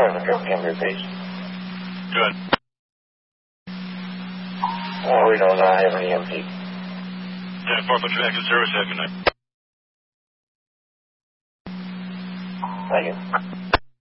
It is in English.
Department of Cambria Base. Good. Oh, we don't have any MP. 10 Department of Active Service, have a good night. Thank you.